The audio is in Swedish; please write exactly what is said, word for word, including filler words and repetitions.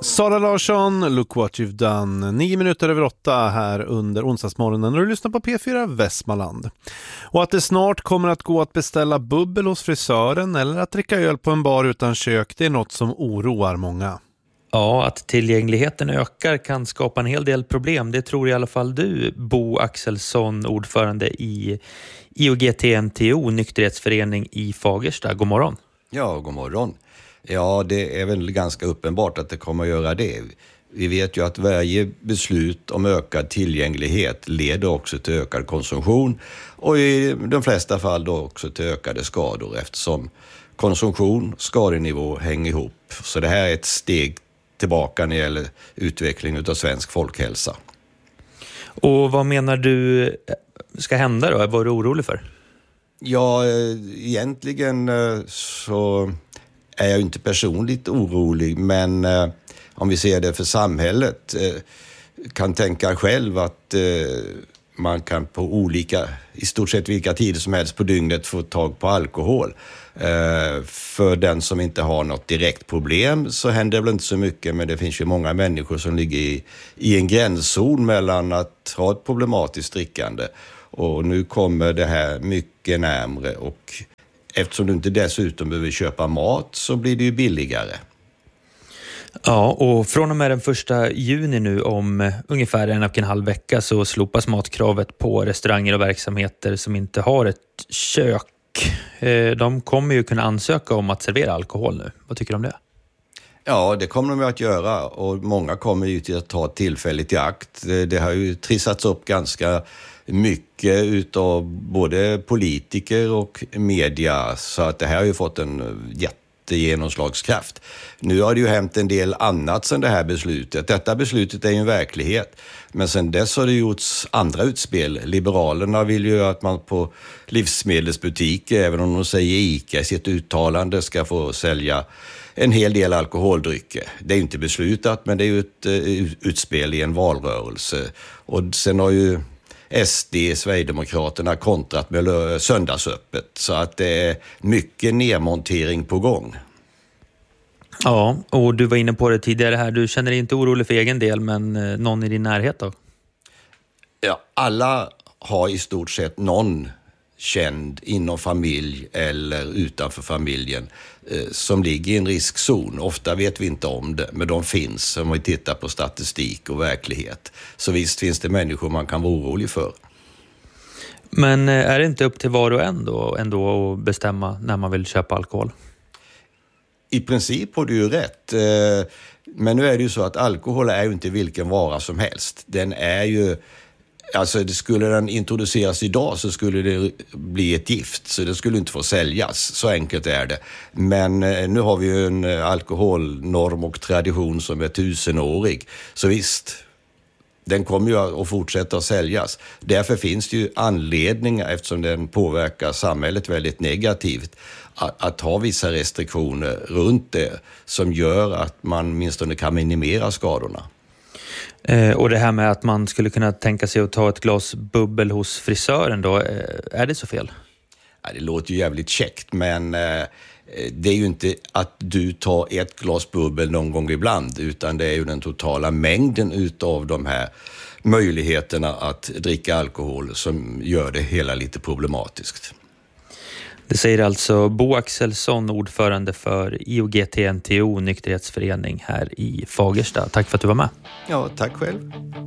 Sara Larsson, Look What You've Done. Nio minuter över åtta här under onsdagsmorgonen när du lyssnar på P fyra Västmanland. Och att det snart kommer att gå att beställa bubbel hos frisören eller att dricka öl på en bar utan kök, det är något som oroar många. Ja, att tillgängligheten ökar kan skapa en hel del problem. Det tror i alla fall du, Bo Axelsson, ordförande i I O G T N T O, nykterhetsförening i Fagersta. God morgon. Ja, god morgon. Ja, det är väl ganska uppenbart att det kommer att göra det. Vi vet ju att varje beslut om ökad tillgänglighet leder också till ökad konsumtion och i de flesta fall då också till ökade skador eftersom konsumtion, skadenivå hänger ihop. Så det här är ett steg tillbaka när det gäller utveckling av svensk folkhälsa. Och vad menar du ska hända då? Vad är du orolig för? Ja, egentligen så är jag inte personligt orolig, men eh, om vi ser det för samhället eh, kan tänka själv att eh, man kan på olika, i stort sett vilka tider som helst på dygnet få tag på alkohol. Eh, för den som inte har något direkt problem så händer det väl inte så mycket, men det finns ju många människor som ligger i, i en gränszon mellan att ha ett problematiskt drickande och nu kommer det här mycket närmare och eftersom du inte dessutom behöver köpa mat så blir det ju billigare. Ja, och från och med den första juni nu om ungefär en och en halv vecka så slopas matkravet på restauranger och verksamheter som inte har ett kök. De kommer ju kunna ansöka om att servera alkohol nu. Vad tycker du om det? Ja, det kommer de att göra och många kommer ju till att ta tillfället i akt. Det har ju trissats upp ganska mycket utav både politiker och media så att det här har ju fått en jättegenomslagskraft. Nu har det ju hänt en del annat sedan det här beslutet. Detta beslutet är ju en verklighet, men sedan dess har det gjorts andra utspel. Liberalerna vill ju att man på livsmedelsbutiker, även om de säger ICA i sitt uttalande, ska få sälja en hel del alkoholdrycker. Det är ju inte beslutat, men det är ju ett uh, utspel i en valrörelse. Och sen har ju S D, Sverigedemokraterna, kontrat med söndagsöppet. Så att det är mycket nedmontering på gång. Ja, och du var inne på det tidigare här. Du känner dig inte orolig för egen del, men någon i din närhet då? Ja, alla har i stort sett någon känd inom familj eller utanför familjen eh, som ligger i en riskzon. Ofta vet vi inte om det, men de finns om vi tittar på statistik och verklighet. Så visst finns det människor man kan vara orolig för. Men är det inte upp till var och en då ändå att bestämma när man vill köpa alkohol? I princip har du ju rätt. Eh, men nu är det ju så att alkohol är ju inte vilken vara som helst. Den är ju Alltså det skulle den introduceras idag så skulle det bli ett gift, så det skulle inte få säljas. Så enkelt är det. Men eh, nu har vi ju en eh, alkoholnorm och tradition som är tusenårig. Så visst, den kommer ju att fortsätta att säljas. Därför finns det ju anledningar, eftersom den påverkar samhället väldigt negativt, att, att ha vissa restriktioner runt det som gör att man åtminstone kan minimera skadorna. Eh, och det här med att man skulle kunna tänka sig att ta ett glas bubbel hos frisören då, eh, är det så fel? Ja, det låter ju jävligt käckt, men eh, det är ju inte att du tar ett glas bubbel någon gång ibland, utan det är ju den totala mängden utav de här möjligheterna att dricka alkohol som gör det hela lite problematiskt. Det säger alltså Bo Axelsson, ordförande för I O G T N T O, nykterhetsförening här i Fagersta. Tack för att du var med. Ja, tack själv.